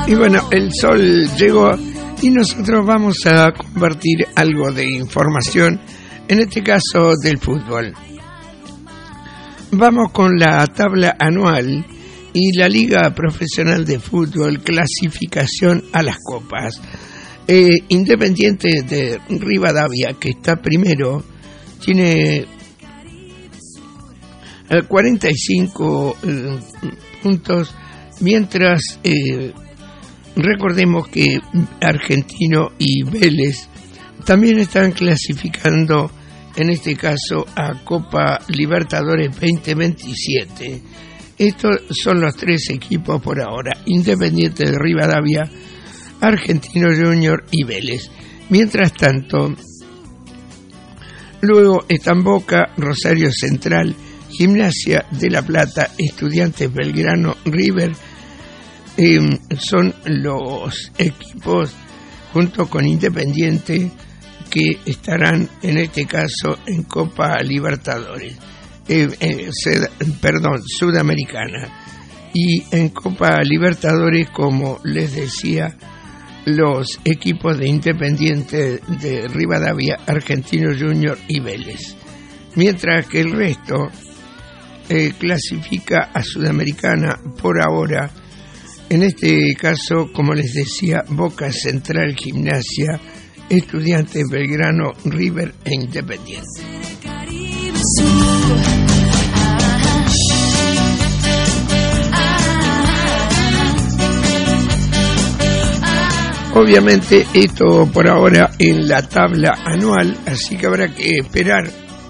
Y bueno, el sol llegó y nosotros vamos a compartir algo de información, en este caso del fútbol. Vamos con la tabla anual y la Liga Profesional de Fútbol, clasificación a las copas. Independiente de Rivadavia, que está primero, tiene 45 puntos, mientras recordemos que Argentino y Vélez también están clasificando, en este caso, a Copa Libertadores 2027. Estos son los tres equipos por ahora: Independiente de Rivadavia, Argentino Junior y Vélez. Mientras tanto, luego están Boca, Rosario Central, Gimnasia de La Plata, Estudiantes Belgrano, River. Son los equipos, junto con Independiente, que estarán en este caso en Copa Libertadores, Sudamericana. Y en Copa Libertadores, como les decía, los equipos de Independiente de Rivadavia, Argentino Junior y Vélez. Mientras que el resto clasifica a Sudamericana por ahora. En este caso, como les decía, Boca, Central, Gimnasia, Estudiantes, Belgrano, River e Independiente. Obviamente esto por ahora en la tabla anual, así que habrá que esperar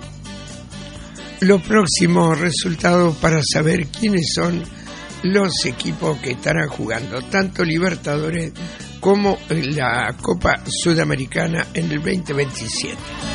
los próximos resultados para saber quiénes son los equipos que estarán jugando tanto Libertadores como la Copa Sudamericana en el 2027.